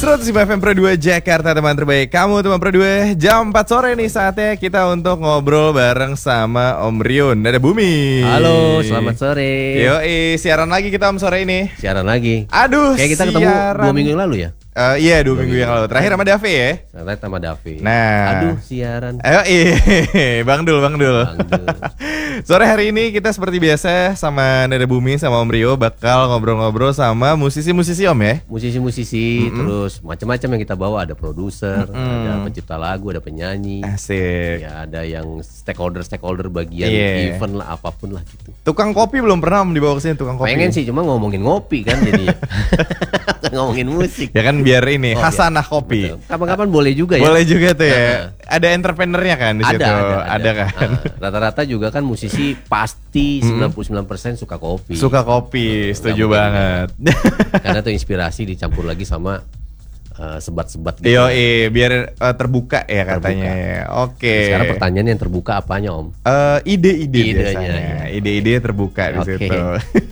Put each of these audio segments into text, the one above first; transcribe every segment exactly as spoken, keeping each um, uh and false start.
seratus lima F M Pro dua Jakarta, teman terbaik kamu, teman Pro dua. Jam empat sore nih saatnya kita untuk ngobrol bareng sama Om Rion. Ada Bumi. Halo, selamat sore. Yoi, siaran lagi kita Om sore ini. Siaran lagi. Aduh, kayak kita ketemu siaran. dua minggu yang lalu ya? Uh, iya, dua, dua minggu, minggu yang lalu. Terakhir sama Davi ya? Terakhir sama Davi. Nah. Aduh, siaran. Ayo, iya. Bang Dul, Bang Dul. Bang Dul. Sore hari ini kita seperti biasa sama Nada Bumi sama Om Rio bakal ngobrol-ngobrol sama musisi-musisi Om ya. Musisi-musisi, mm-hmm. terus macam-macam yang kita bawa. Ada produser, mm-hmm. ada pencipta lagu, ada penyanyi. Asik. Ya, ada yang stakeholder-stakeholder bagian yeah. event lah, apapun lah gitu. Tukang kopi belum pernah Om dibawa ke sini, tukang kopi. Pengen sih, cuma ngomongin ngopi kan jadinya. Ngomongin musik. Ya kan biar ini, oh, Hasanah Kopi. Betul. Kapan-kapan boleh juga ya. Boleh juga tuh ya. Ada entrepreneurnya kan di ada, situ. Ada, ada, ada kan. Uh, rata-rata juga kan musisi pasti sembilan puluh sembilan persen suka kopi. Suka kopi, setuju banget. Karena tuh inspirasi dicampur lagi sama uh, sebat-sebat gitu. Yo, iya, biar uh, terbuka ya katanya. Terbuka. Oke. Nah, sekarang pertanyaannya yang terbuka apanya Om? Uh, ide-ide Idenya, biasanya. ya. Ide-ide terbuka di okay. situ.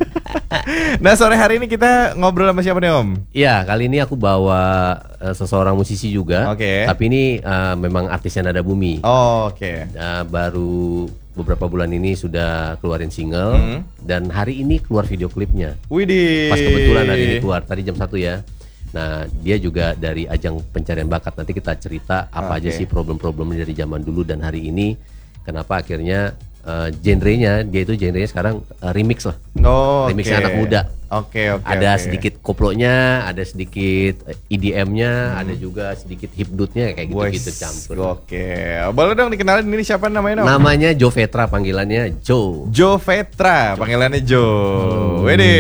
Nah, sore hari ini kita ngobrol sama siapa nih Om? Iya, kali ini aku bawa uh, seseorang musisi juga. Oke. Okay. Tapi ini uh, memang artisnya Nada Bumi. Oh, oke. Okay. Uh, baru beberapa bulan ini sudah keluarin single hmm. dan hari ini keluar video klipnya. Widih. Pas kebetulan hari ini keluar, tadi jam satu ya. Nah, dia juga dari ajang pencarian bakat. Nanti kita cerita apa okay. aja sih problem-problemnya dari zaman dulu dan hari ini. Kenapa akhirnya uh, genrenya, dia itu genrenya sekarang uh, remix lah. Oh, remixnya okay. anak muda. Oke, okay, oke. Okay, ada okay. sedikit koplonya, ada sedikit E D M-nya, hmm. ada juga sedikit hipdutnya kayak gitu-gitu campur. Oke. Boleh dong dikenalin ini siapa namanya dong? Namanya Jo Vetra, panggilannya Jo. Jo Vetra, panggilannya Jo. Hmm. Wede.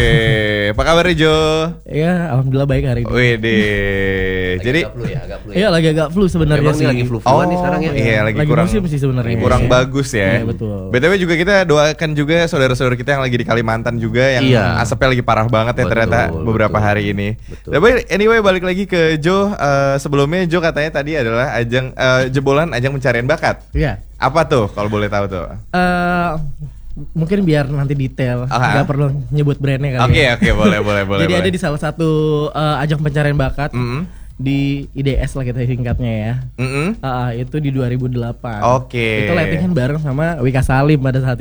Apa kabar Jo? Iya, alhamdulillah baik hari ini. Wede. Jadi agak flu ya, agak flu ya. Iya, lagi agak flu sebenarnya sih. Lagi flu-fluan oh, nih sekarang ya. Iya, lagi, lagi kurang musim sih sebenarnya. Kurang ya. bagus ya. Iya, betul. B T W juga kita doakan juga saudara-saudara kita yang lagi di Kalimantan juga yang iya. asapnya lagi parah banget ya betul, ternyata beberapa betul. hari ini. Betul. Tapi anyway balik lagi ke Jo. Uh, sebelumnya Jo katanya tadi adalah ajang uh, jebolan ajang pencarian bakat. Iya. Apa tuh kalau boleh tahu tuh? Uh, mungkin biar nanti detail, nggak uh-huh. perlu nyebut brandnya kali. Oke ya. oke boleh boleh boleh. Jadi boleh. ada di salah satu uh, ajang pencarian bakat mm-hmm. di I D S lah kita singkatnya ya. Mm-hmm. Uh, itu di dua ribu delapan. Oke. Okay. Itu lettingan bareng sama Wika Salim pada saat itu.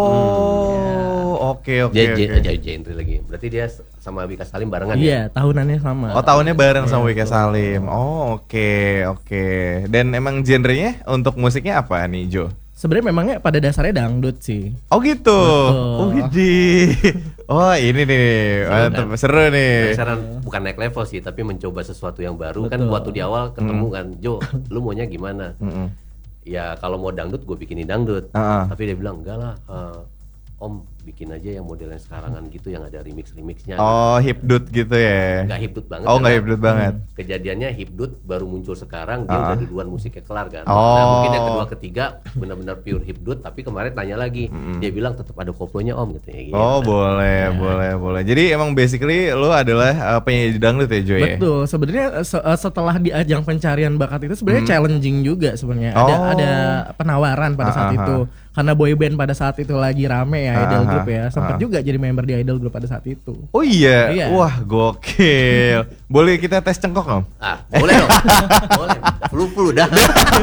Oh, oke oke dia oke. Dia genre lagi. Berarti dia sama Wika Salim barengan iya, ya? Iya, tahunannya sama. Oh, tahunnya bareng yeah, sama Wika Salim. Oh, oke okay, oke. Okay. Dan emang genrenya untuk musiknya apa nih Jo? Sebenarnya memangnya pada dasarnya dangdut sih. Oh gitu. Betul. Oh widih. Oh ini nih, mantap, kan? Seru nih. Penasaran, bukan naik level sih, tapi mencoba sesuatu yang baru. Betul. Kan waktu di awal ketemu mm. kan, Jo, lu maunya gimana? Mm-mm. Ya kalau mau dangdut gue bikinin dangdut. Uh-uh. Tapi dia bilang enggak lah, uh, Om bikin aja yang modelnya sekarangan gitu, yang ada remix-remixnya. Oh hipdut gitu ya? Nggak hipdut banget. Oh nggak hipdut banget. Kejadiannya hipdut baru muncul sekarang, dia uh-huh. udah duluan musiknya kelar kan. Oh. Nah mungkin yang kedua ketiga benar-benar pure hipdut, tapi kemarin tanya lagi, mm-hmm. dia bilang tetap ada koplonya Om katanya gitu. Oh boleh, ya. boleh, boleh. Jadi emang basically lo adalah uh, penyanyi dangdut ya Jo ya? Betul, sebenarnya se- setelah di ajang pencarian bakat itu sebenarnya hmm. challenging juga sebenarnya. Oh. Ada ada penawaran pada saat uh-huh. itu. Karena boyband pada saat itu lagi rame ya, idol group ya. Sempat uh-huh. juga jadi member di idol group pada saat itu. Oh iya? iya. Wah gokil. Boleh kita tes cengkok Om? Ah boleh dong. Boleh. Flu-flu dah.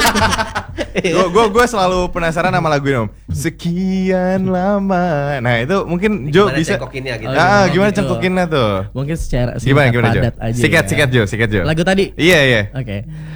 Gue gue selalu penasaran sama lagu ini Om. Sekian lama. Nah itu mungkin Jo bisa. Cengkokinnya gitu. Ah gimana cengkokinnya tuh? Mungkin secara gimana, gimana, padat Jo? aja. Sikat ya. sikat Jo, sikat Jo. Lagu tadi? Iya iya. Oke. Okay.